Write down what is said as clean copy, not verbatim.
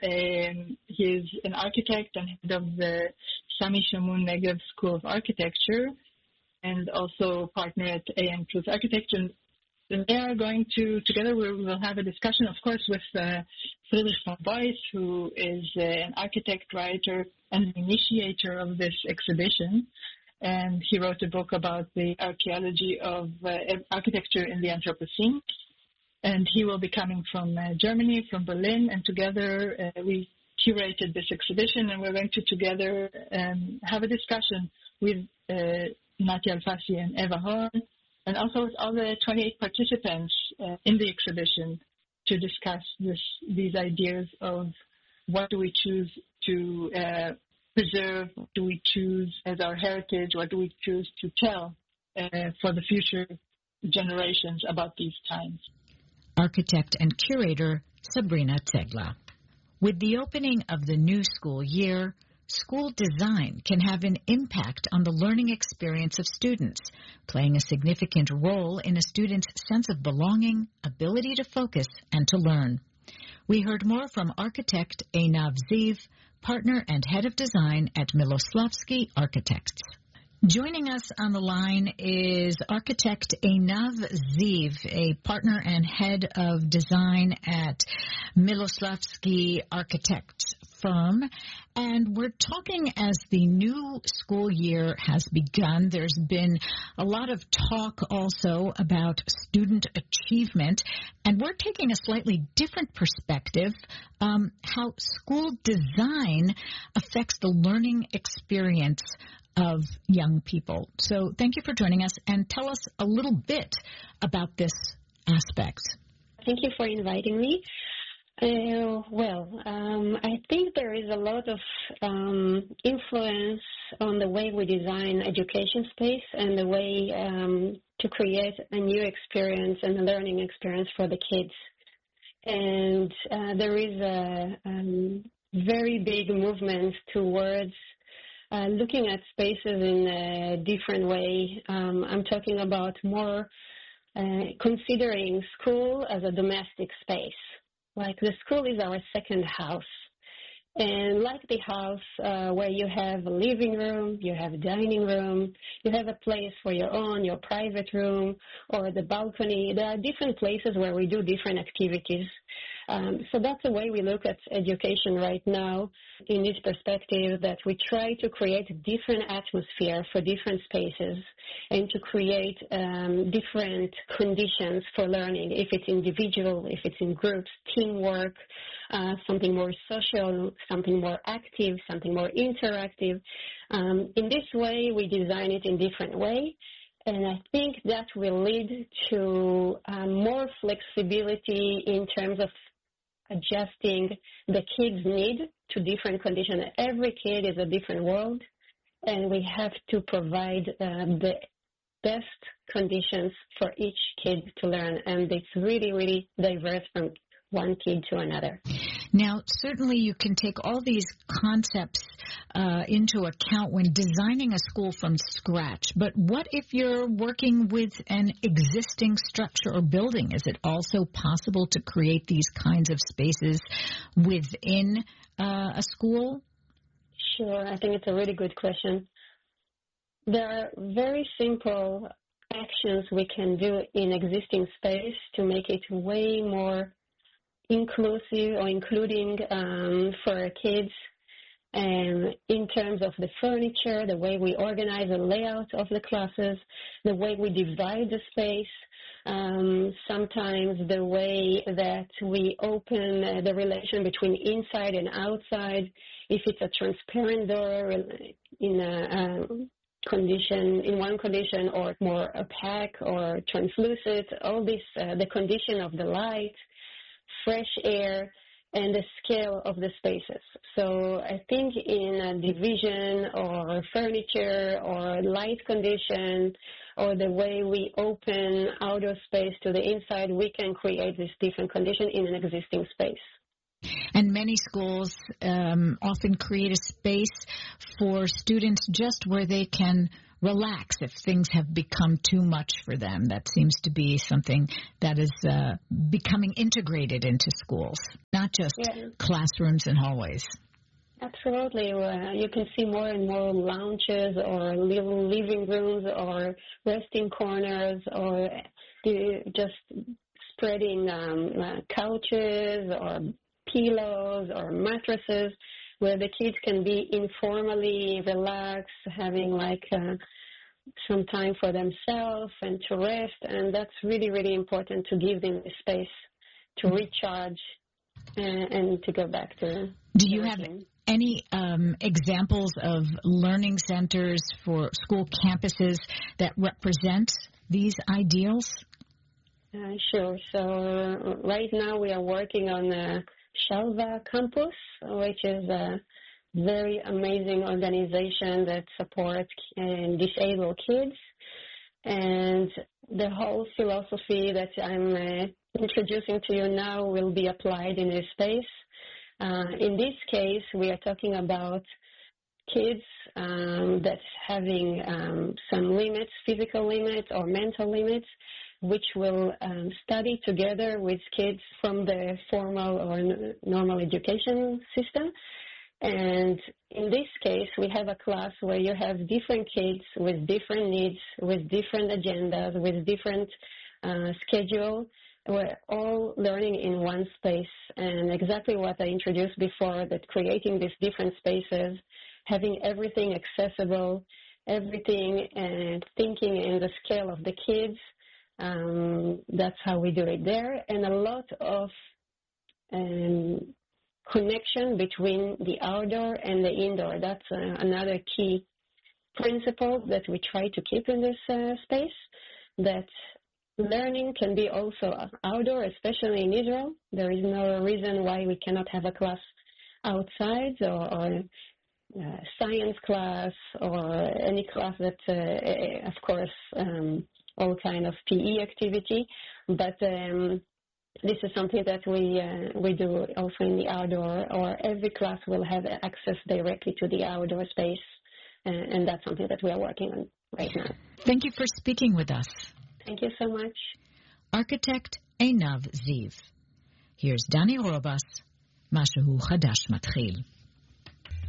He's an architect and head of the Sami Shamoun Negev School of Architecture, and also partner at AM Plus Architecture. And they are going to, together we will have a discussion, of course, with Friedrich von Beuys, who is an architect, writer, and initiator of this exhibition. And he wrote a book about the archaeology of architecture in the Anthropocene. And he will be coming from Germany, from Berlin, and together we curated this exhibition, and we're going to together have a discussion with Natia Alfasi and Eva Horn, and also with all the 28 participants in the exhibition to discuss these ideas of what do we choose to preserve, what do we choose as our heritage, what do we choose to tell for the future generations about these times. Architect and curator Sabrina Zegla. With the opening of the new school year, school design can have an impact on the learning experience of students, playing a significant role in a student's sense of belonging, ability to focus, and to learn. We heard more from architect Einav Ziv, partner and head of design at Miloslavsky Architects. Joining us on the line is architect Einav Ziv, a partner and head of design at Miloslavsky Architects firm. And we're talking as the new school year has begun. There's been a lot of talk also about student achievement. And we're taking a slightly different perspective, how school design affects the learning experience of young people. So thank you for joining us, and tell us a little bit about this aspect. Thank you for inviting me. I think there is a lot of influence on the way we design education space and the way to create a new experience and a learning experience for the kids. And there is a very big movement towards looking at spaces in a different way. I'm talking about more considering school as a domestic space. Like the school is our second house. And like the house where you have a living room, you have a dining room, you have a place for your own, your private room, or the balcony. There are different places where we do different activities. So that's the way we look at education right now in this perspective, that we try to create a different atmosphere for different spaces and to create different conditions for learning, if it's individual, if it's in groups, teamwork, something more social, something more active, something more interactive. In this way, we design it in different way. And I think that will lead to more flexibility in terms of adjusting the kids' need to different conditions. Every kid is a different world, and we have to provide the best conditions for each kid to learn. And it's really, really diverse from one kid to another. Now, certainly you can take all these concepts into account when designing a school from scratch. But what if you're working with an existing structure or building? Is it also possible to create these kinds of spaces within a school? Sure. I think it's a really good question. There are very simple actions we can do in existing space to make it way more inclusive or including for our kids, and in terms of the furniture, the way we organize the layout of the classes, the way we divide the space, sometimes the way that we open the relation between inside and outside, if it's a transparent door in a condition, in one condition, or more opaque or translucent, all this, the condition of the light, fresh air, and the scale of the spaces. So I think in a division or furniture or light condition or the way we open outer space to the inside, we can create this different condition in an existing space. And many schools often create a space for students just where they can relax if things have become too much for them. That seems to be something that is becoming integrated into schools, not just classrooms and hallways. Absolutely. You can see more and more lounges or little living rooms or resting corners or just spreading couches or pillows or mattresses where the kids can be informally relaxed, having some time for themselves and to rest. And that's really, really important to give them the space to recharge and to go back to. Do you have any examples of learning centers for school campuses that represent these ideals? Sure. So right now we are working on the Shalva campus, which is a very amazing organization that supports disabled kids. And the whole philosophy that I'm introducing to you now will be applied in this space. In this case, we are talking about kids that's having some limits, physical limits or mental limits, which will study together with kids from the formal or normal education system. And in this case, we have a class where you have different kids with different needs, with different agendas, with different schedule. We're all learning in one space. And exactly what I introduced before, that creating these different spaces, having everything accessible, everything and thinking in the scale of the kids, that's how we do it there. And a lot of connection between the outdoor and the indoor. That's another key principle that we try to keep in this space, that learning can be also outdoor, especially in Israel. There is no reason why we cannot have a class outside or science class or any class that, of course, all kind of PE activity. But this is something that we do also in the outdoor, or every class will have access directly to the outdoor space, and that's something that we are working on right now. Thank you for speaking with us. Thank you so much. Architect Einav Ziv. Here's Dani Robas, משהו חדש מתחיל.